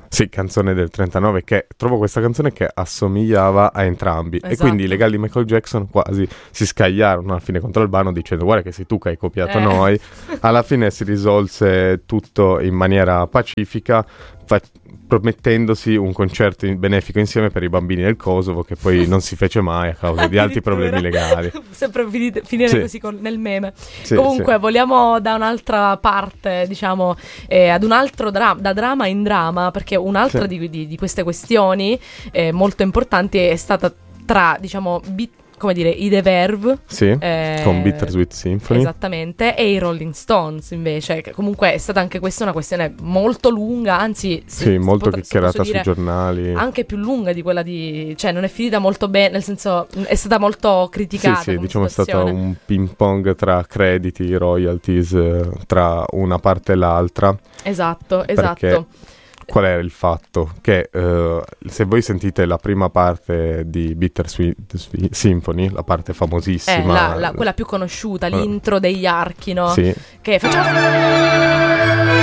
Sì, canzone del 39, che trovo questa canzone che assomigliava a entrambi. Esatto. E quindi i legali di Michael Jackson quasi si scagliarono alla fine contro Albano dicendo guarda che sei tu che hai copiato noi. Alla fine si risolse tutto in maniera pacifica, promettendosi un concerto benefico insieme per i bambini del Kosovo, che poi non si fece mai a causa di altri problemi legali. Sempre finire Sì. così nel meme. Sì, Comunque sì. vogliamo da un'altra parte, diciamo, ad un altro da drama in drama, perché un'altra Sì. di queste questioni molto importanti è stata tra, diciamo, come dire, i The Verve. Sì, con Bittersweet Symphony. Esattamente, e i Rolling Stones invece, che comunque è stata anche questa una questione molto lunga, anzi Sì, molto chiacchierata sui sui giornali. anche più lunga di quella cioè non è finita molto bene, nel senso è stata molto criticata. Sì, come diciamo è stato situazione. un ping pong tra crediti, royalties, tra una parte e l'altra. Esatto. Perché qual era il fatto? Che se voi sentite la prima parte di Bittersweet Symphony, la parte famosissima, quella più conosciuta, l'intro degli archi, no? sì, Che facciamo.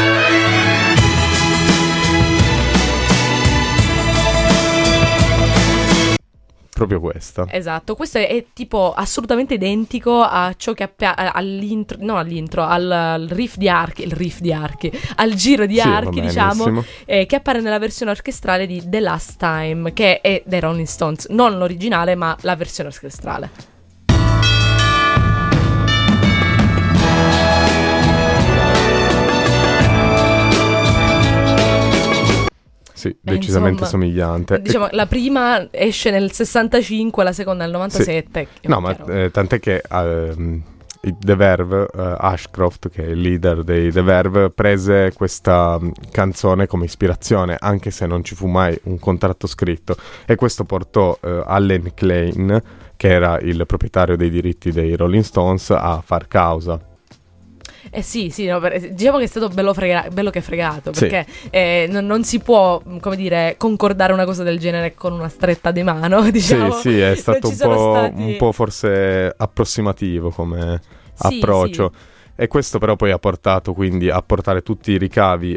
proprio questa. Esatto, questo è tipo assolutamente identico a ciò che all'intro, no all'intro, al riff di archi, al giro di Sì, archi, va diciamo, benissimo. che appare nella versione orchestrale di The Last Time, che è dei Rolling Stones, non l'originale, ma la versione orchestrale. Sì, decisamente Insomma, somigliante. Diciamo, la prima esce nel 65, la seconda nel 97. Sì. No, ma tant'è che i The Verve, Ashcroft, che è il leader dei The Verve, prese questa canzone come ispirazione, anche se non ci fu mai un contratto scritto. E questo portò Allen Klein, che era il proprietario dei diritti dei Rolling Stones, a far causa. Sì, no, diciamo che è stato bello che fregato, Sì. perché non si può, come dire, concordare una cosa del genere con una stretta di mano, diciamo. Sì, è stato Non ci sono stati- un po' forse approssimativo come Sì, approccio. sì. E questo però poi ha portato quindi a portare tutti i ricavi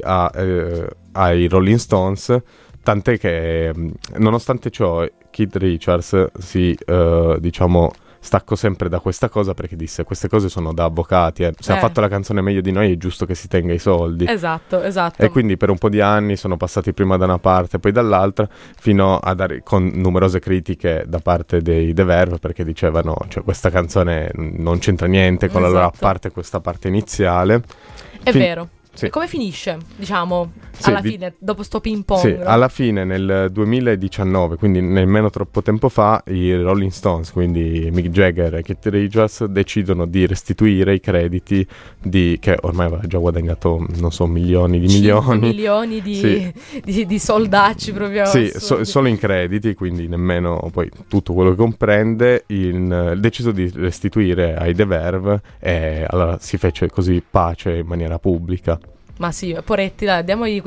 ai Rolling Stones, tant'è che nonostante ciò Keith Richards diciamo stacco sempre da questa cosa, perché disse queste cose sono da avvocati, se ha fatto la canzone meglio di noi è giusto che si tenga i soldi. Esatto. E quindi per un po' di anni sono passati prima da una parte poi dall'altra, fino a con numerose critiche da parte dei The Verve, perché dicevano cioè questa canzone non c'entra niente con la loro Esatto. parte, questa parte iniziale. È vero. Sì. E come finisce, diciamo, Sì, alla fine, dopo sto ping pong? Sì, no? alla fine nel 2019, quindi nemmeno troppo tempo fa, i Rolling Stones, quindi Mick Jagger e Keith Richards, decidono di restituire i crediti che ormai aveva già guadagnato, non so, milioni di 5 milioni. milioni Sì. di soldacci proprio. Sì, assurdi. solo in crediti, quindi nemmeno poi tutto quello che comprende, deciso di restituire ai The Verve e allora si fece così pace in maniera pubblica. Ma sì, poretti, dai,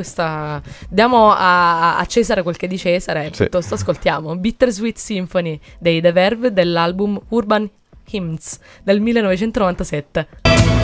diamo a Cesare quel che è di Cesare, Sì. piuttosto ascoltiamo Bittersweet Symphony dei The Verve dell'album Urban Hymns del 1997.